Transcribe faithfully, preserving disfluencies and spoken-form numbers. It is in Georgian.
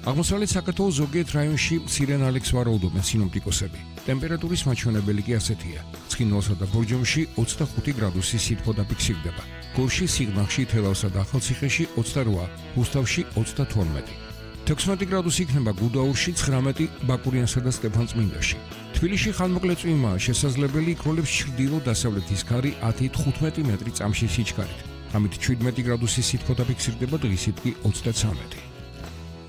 აღმოსავლეთ საქართველოს ზოგიერთ რაიონში მცირე ნალექს ვარაუდობენ სინოპტიკოსები. ტემპერატურის მაჩვენებელი კი ასეთია. ცხინვალსა და ბორჯომში ოცდახუთი გრადუსი სითბო დაფიქსირდება. გორში, სიღნაღში, თელავსა და ახალციხეში ოცდარვა, რუსთავში ოცდათორმეტი. თექვსმეტი გრადუსი იქნება გუდაურში, ცხრამეტი ბაკურიანსა და სტეფანწმინდაში. თბილისში ხანმოკლე წვიმაა შესაძლებელი, იქროლებს ჩრდილო-დასავლეთის ქარი ათი თხუთმეტი მეტრი წამში სიჩქარით. ამით შვიდმეტი გრადუსი სითბო დაფიქსირდება, დღისით კი ოცდაცამეტი.